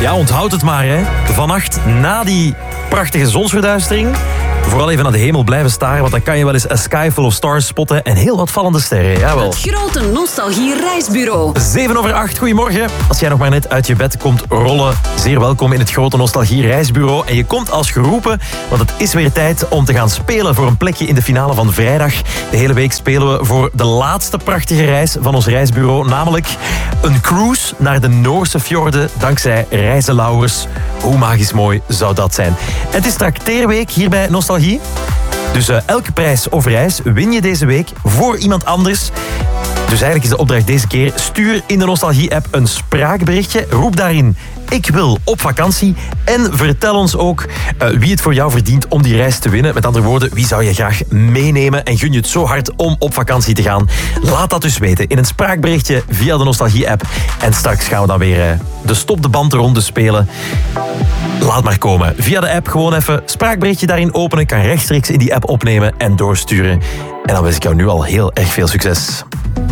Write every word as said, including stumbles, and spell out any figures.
Ja, onthoud het maar, hè. Vannacht, na die prachtige zonsverduistering, vooral even naar de hemel blijven staren, want dan kan je wel eens A Sky Full of Stars spotten en heel wat vallende sterren, jawel. Het grote Nostalgie Reisbureau. zeven over acht, goedemorgen. Als jij nog maar net uit je bed komt rollen, zeer welkom in het grote Nostalgie Reisbureau. En je komt als geroepen, want het is weer tijd om te gaan spelen voor een plekje in de finale van vrijdag. De hele week spelen we voor de laatste prachtige reis van ons reisbureau, namelijk een cruise naar de Noorse fjorden dankzij Reizenlauwers. Hoe magisch mooi zou dat zijn? Het is trakteerweek hier bij Nostalgie. Dus uh, elke prijs of reis win je deze week voor iemand anders. Dus eigenlijk is de opdracht deze keer: stuur in de Nostalgie-app een spraakberichtje. Roep daarin: ik wil op vakantie. En vertel ons ook uh, wie het voor jou verdient om die reis te winnen. Met andere woorden, wie zou je graag meenemen en gun je het zo hard om op vakantie te gaan? Laat dat dus weten in een spraakberichtje via de Nostalgie-app. En straks gaan we dan weer uh, de stop de band ronde spelen. Laat maar komen. Via de app gewoon even spraakberichtje daarin openen. Kan rechtstreeks in die app opnemen en doorsturen. En dan wens ik jou nu al heel erg veel succes.